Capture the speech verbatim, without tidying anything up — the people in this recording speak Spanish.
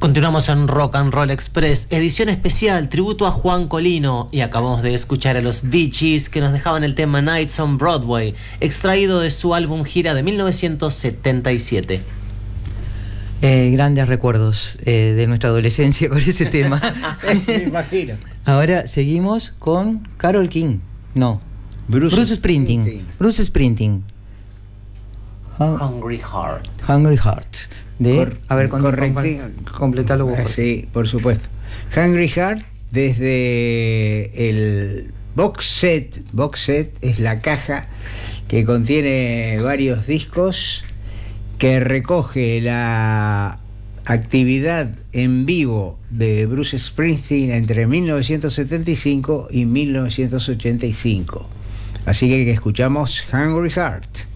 Continuamos en Rock and Roll Express, edición especial, tributo a Juan Colino, y acabamos de escuchar a los Bee Gees que nos dejaban el tema Nights on Broadway, extraído de su álbum Gira de mil novecientos setenta y siete. Eh, grandes recuerdos eh, de nuestra adolescencia con ese tema. Me imagino. Ahora seguimos con Carole King. No. Bruce, Bruce Springsteen. Springsteen. Bruce Springsteen. Hung- Hungry Heart. Hungry Heart. De, Cor- a ver, con, correcto. con, completalo vos. Ah, sí, por supuesto. Hungry Heart, desde el box set. Box set es la caja que contiene varios discos, que recoge la actividad en vivo de Bruce Springsteen entre mil novecientos setenta y cinco y mil novecientos ochenta y cinco. Así que escuchamos Hungry Heart.